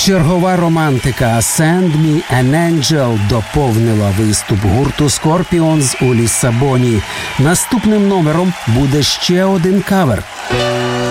Чергова романтика «Send Me an Angel» доповнила виступ гурту Scorpions у Ліссабоні. Наступним номером буде ще один кавер